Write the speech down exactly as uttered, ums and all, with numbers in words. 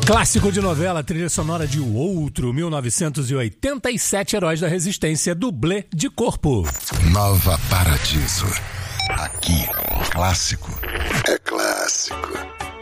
Clássico de novela, trilha sonora de O Outro, mil novecentos e oitenta e sete, Heróis da Resistência, dublê de corpo. Nova Paradiso. Aqui, clássico